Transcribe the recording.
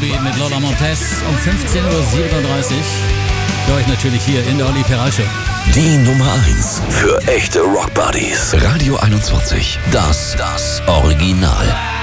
Volbeat mit Lola Montez um 15.37 Uhr. Für euch natürlich hier in der Olli Ferrari Show. Die Nummer 1 für echte Rockbuddies. Radio 21, das Original.